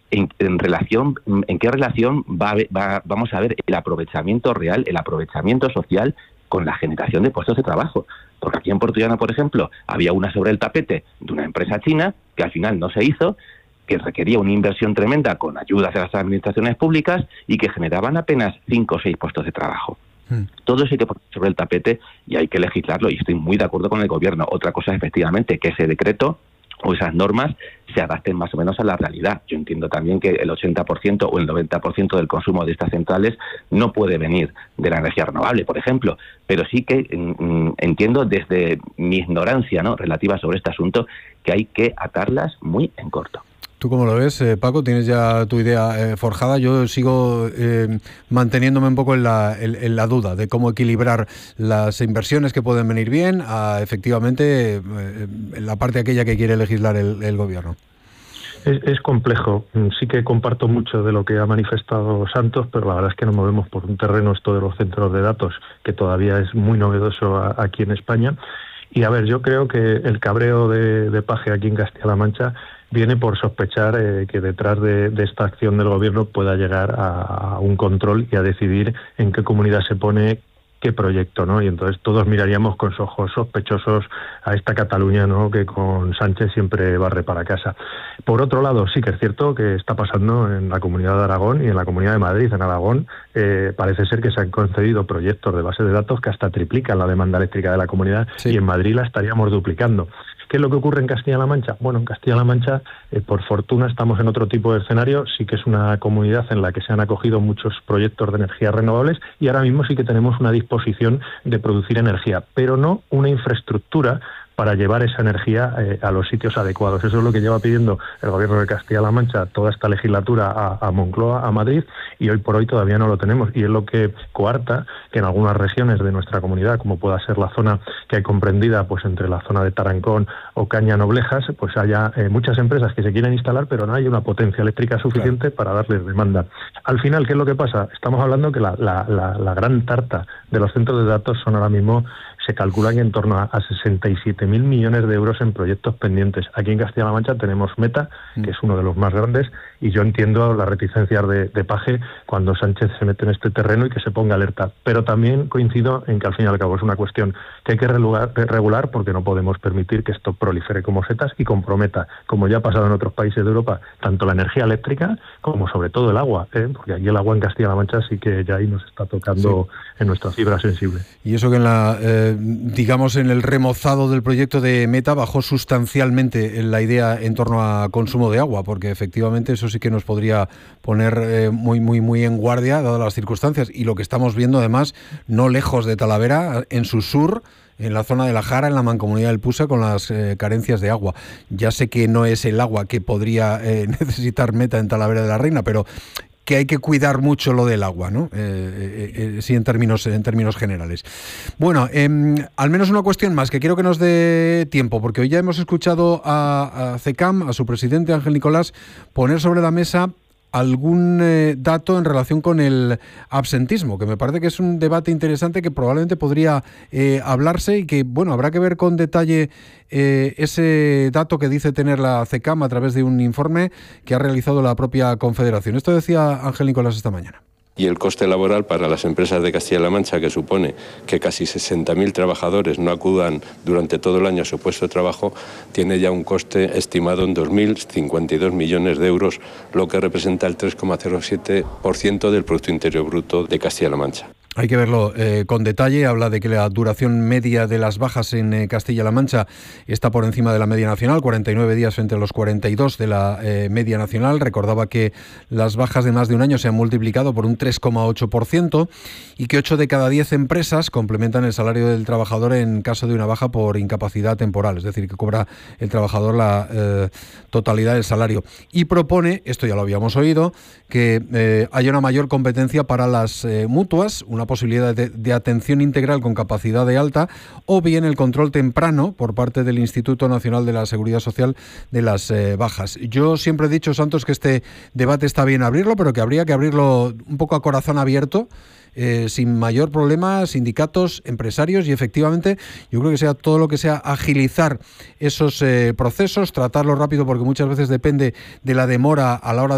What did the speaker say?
¿En qué relación vamos a ver el aprovechamiento real, el aprovechamiento social con la generación de puestos de trabajo? Porque aquí en Puertollano, por ejemplo, había una sobre el tapete de una empresa china que al final no se hizo, que requería una inversión tremenda con ayudas de las administraciones públicas y que generaban apenas 5 o 6 puestos de trabajo. Todo eso hay que poner sobre el tapete y hay que legislarlo, y estoy muy de acuerdo con el Gobierno. Otra cosa es, efectivamente, que ese decreto o esas normas se adapten más o menos a la realidad. Yo entiendo también que el 80% o el 90% del consumo de estas centrales no puede venir de la energía renovable, por ejemplo, pero sí que entiendo desde mi ignorancia, ¿no?, relativa sobre este asunto, que hay que atarlas muy en corto. ¿Tú cómo lo ves, Paco? ¿Tienes ya tu idea forjada? Yo sigo manteniéndome un poco en la duda de cómo equilibrar las inversiones que pueden venir bien a, efectivamente, la parte aquella que quiere legislar el Gobierno. Es complejo. Sí que comparto mucho de lo que ha manifestado Santos, pero la verdad es que nos movemos por un terreno, esto de los centros de datos, que todavía es muy novedoso aquí en España. Y a ver, yo creo que el cabreo de Paje aquí en Castilla-La Mancha viene por sospechar que detrás de esta acción del Gobierno pueda llegar a un control y a decidir en qué comunidad se pone qué proyecto, ¿no? Y entonces todos miraríamos con ojos sospechosos a esta Cataluña, ¿no?, que con Sánchez siempre barre para casa. Por otro lado, sí que es cierto que está pasando en la Comunidad de Aragón y en la Comunidad de Madrid. En Aragón parece ser que se han concedido proyectos de base de datos que hasta triplican la demanda eléctrica de la comunidad, sí, y en Madrid la estaríamos duplicando. ¿Qué es lo que ocurre en Castilla-La Mancha? Bueno, en Castilla-La Mancha, por fortuna, estamos en otro tipo de escenario. Sí que es una comunidad en la que se han acogido muchos proyectos de energías renovables y ahora mismo sí que tenemos una disposición de producir energía, pero no una infraestructura para llevar esa energía a los sitios adecuados. Eso es lo que lleva pidiendo el Gobierno de Castilla-La Mancha toda esta legislatura a Moncloa, a Madrid, y hoy por hoy todavía no lo tenemos. Y es lo que coarta que en algunas regiones de nuestra comunidad, como pueda ser la zona que hay comprendida pues entre la zona de Tarancón o Caña-Noblejas, pues haya muchas empresas que se quieren instalar, pero no hay una potencia eléctrica suficiente, claro, para darles demanda. Al final, ¿qué es lo que pasa? Estamos hablando que la gran tarta de los centros de datos son ahora mismo, se calcula que en torno a 67.000 millones de euros en proyectos pendientes. Aquí en Castilla-La Mancha tenemos Meta, que es uno de los más grandes, y yo entiendo las reticencias de Paje cuando Sánchez se mete en este terreno y que se ponga alerta. Pero también coincido en que al fin y al cabo es una cuestión que hay que regular, porque no podemos permitir que esto prolifere como setas y comprometa, como ya ha pasado en otros países de Europa, tanto la energía eléctrica como sobre todo el agua, porque aquí el agua en Castilla-La Mancha sí que ya ahí nos está tocando, sí, en nuestra fibra sensible. Y eso que digamos, en el remozado del proyecto de Meta bajó sustancialmente la idea en torno a consumo de agua, porque efectivamente eso sí que nos podría poner muy en guardia, dadas las circunstancias. Y lo que estamos viendo, además, no lejos de Talavera, en su sur, en la zona de la Jara, en la mancomunidad del Pusa, con las carencias de agua. Ya sé que no es el agua que podría necesitar Meta en Talavera de la Reina, pero que hay que cuidar mucho lo del agua, ¿no? Sí, en términos generales. Bueno, al menos una cuestión más, que quiero que nos dé tiempo, porque hoy ya hemos escuchado a CECAM, a su presidente Ángel Nicolás, poner sobre la mesa algún dato en relación con el absentismo, que me parece que es un debate interesante que probablemente podría hablarse y que, bueno, habrá que ver con detalle ese dato que dice tener la CECAM a través de un informe que ha realizado la propia Confederación. Esto decía Ángel Nicolás esta mañana. Y el coste laboral para las empresas de Castilla-La Mancha, que supone que casi 60.000 trabajadores no acudan durante todo el año a su puesto de trabajo, tiene ya un coste estimado en 2.052 millones de euros, lo que representa el 3,07% del Producto Interior Bruto de Castilla-La Mancha. Hay que verlo con detalle. Habla de que la duración media de las bajas en Castilla-La Mancha está por encima de la media nacional, 49 días frente a los 42 de la media nacional. Recordaba que las bajas de más de un año se han multiplicado por un 3,8% y que 8 de cada 10 empresas complementan el salario del trabajador en caso de una baja por incapacidad temporal, es decir, que cobra el trabajador la totalidad del salario. Y propone, esto ya lo habíamos oído, que haya una mayor competencia para las mutuas, una posibilidad de atención integral con capacidad de alta, o bien el control temprano por parte del Instituto Nacional de la Seguridad Social de las bajas. Yo siempre he dicho, Santos, que este debate está bien abrirlo, pero que habría que abrirlo un poco a corazón abierto, sin mayor problema, sindicatos, empresarios, y efectivamente yo creo que sea todo lo que sea agilizar esos procesos, tratarlo rápido, porque muchas veces depende de la demora a la hora